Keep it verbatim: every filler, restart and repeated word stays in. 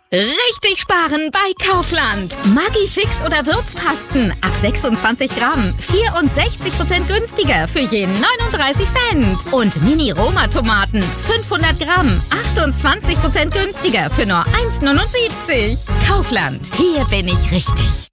Richtig sparen bei Kaufland. Maggi-Fix oder Würzpasten ab sechsundzwanzig Gramm. vierundsechzig Prozent günstiger für je neununddreißig Cent. Und Mini-Roma-Tomaten fünfhundert Gramm. achtundzwanzig Prozent günstiger für nur eins Komma neunundsiebzig. Kaufland. Hier bin ich richtig.